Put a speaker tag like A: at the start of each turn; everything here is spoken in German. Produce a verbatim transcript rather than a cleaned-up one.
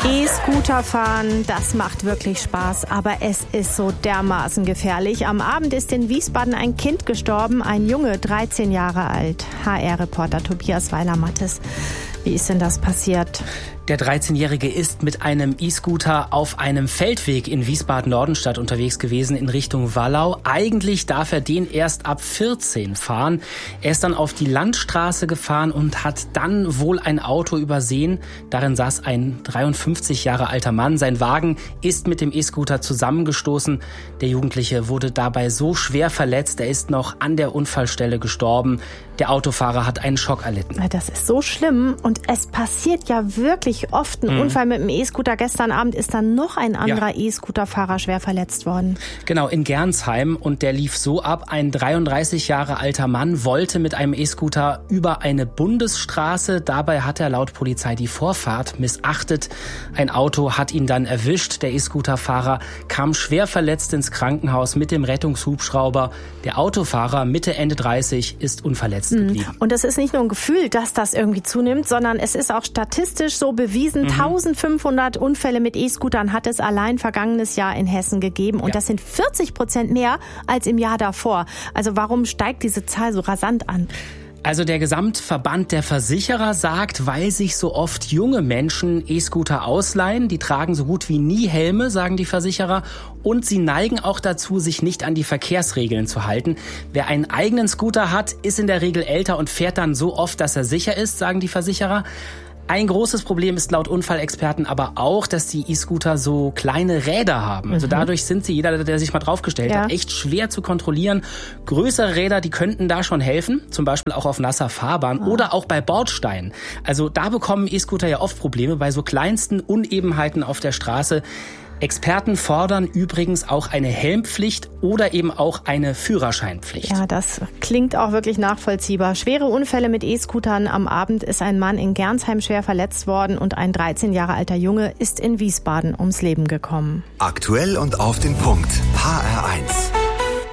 A: E-Scooter fahren, das macht wirklich Spaß, aber es ist so dermaßen gefährlich. Am Abend ist in Wiesbaden ein Kind gestorben, ein Junge, dreizehn Jahre alt. H R-Reporter Tobias Weiler-Mattes. Wie ist denn das passiert?
B: Der dreizehnjährige ist mit einem E-Scooter auf einem Feldweg in Wiesbaden-Nordenstadt unterwegs gewesen in Richtung Wallau. Eigentlich darf er den erst ab vierzehn fahren. Er ist dann auf die Landstraße gefahren und hat dann wohl ein Auto übersehen. Darin saß ein dreiundfünfzig Jahre alter Mann. Sein Wagen ist mit dem E-Scooter zusammengestoßen. Der Jugendliche wurde dabei so schwer verletzt, er ist noch an der Unfallstelle gestorben. Der Autofahrer hat einen Schock erlitten.
A: Das ist so schlimm und es passiert ja wirklich oft ein mhm. Unfall mit dem E-Scooter. Gestern Abend ist dann noch ein anderer ja. E-Scooter-Fahrer schwer verletzt worden.
B: Genau, in Gernsheim. Und der lief so ab. Ein dreiunddreißig Jahre alter Mann wollte mit einem E-Scooter über eine Bundesstraße. Dabei hat er laut Polizei die Vorfahrt missachtet. Ein Auto hat ihn dann erwischt. Der E-Scooter-Fahrer kam schwer verletzt ins Krankenhaus mit dem Rettungshubschrauber. Der Autofahrer, Mitte, Ende dreißig, ist unverletzt mhm. geblieben.
A: Und es ist nicht nur ein Gefühl, dass das irgendwie zunimmt, sondern es ist auch statistisch so bewiesen, Mhm. eintausendfünfhundert Unfälle mit E-Scootern hat es allein vergangenes Jahr in Hessen gegeben. Und ja. das sind vierzig Prozent mehr als im Jahr davor. Also warum steigt diese Zahl so rasant an?
B: Also der Gesamtverband der Versicherer sagt, weil sich so oft junge Menschen E-Scooter ausleihen, die tragen so gut wie nie Helme, sagen die Versicherer, und sie neigen auch dazu, sich nicht an die Verkehrsregeln zu halten. Wer einen eigenen Scooter hat, ist in der Regel älter und fährt dann so oft, dass er sicher ist, sagen die Versicherer. Ein großes Problem ist laut Unfallexperten aber auch, dass die E-Scooter so kleine Räder haben. Also dadurch sind sie, jeder, der sich mal draufgestellt ja. hat, echt schwer zu kontrollieren. Größere Räder, die könnten da schon helfen, zum Beispiel auch auf nasser Fahrbahn ah. oder auch bei Bordsteinen. Also da bekommen E-Scooter ja oft Probleme bei so kleinsten Unebenheiten auf der Straße. Experten fordern übrigens auch eine Helmpflicht oder eben auch eine Führerscheinpflicht.
A: Ja, das klingt auch wirklich nachvollziehbar. Schwere Unfälle mit E-Scootern. Am Abend ist ein Mann in Gernsheim schwer verletzt worden und ein dreizehn Jahre alter Junge ist in Wiesbaden ums Leben gekommen.
C: Aktuell und auf den Punkt. H R eins.